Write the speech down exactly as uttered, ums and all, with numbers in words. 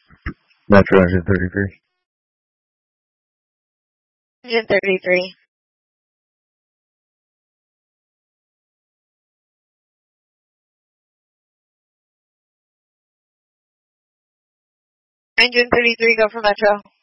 Metro engine thirty-three. Engine thirty-three. Engine thirty-three, go for Metro.